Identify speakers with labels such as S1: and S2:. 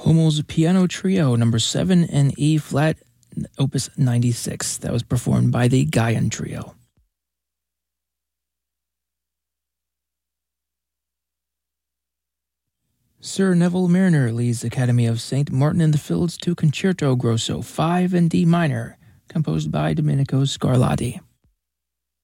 S1: Hummel's Piano Trio, number 7 in E flat, opus 96. That was performed by the Gaian Trio. Sir Neville Mariner leads the Academy of St. Martin in the Fields to Concerto Grosso 5 in D minor, composed by Domenico Scarlatti.